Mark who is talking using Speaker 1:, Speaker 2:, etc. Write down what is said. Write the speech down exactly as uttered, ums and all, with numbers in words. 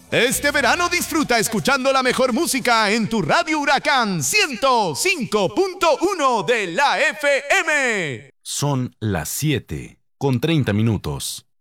Speaker 1: Este verano disfruta escuchando la mejor música en tu Radio Huracán ciento cinco punto uno de la F M.
Speaker 2: Son las siete con treinta minutos.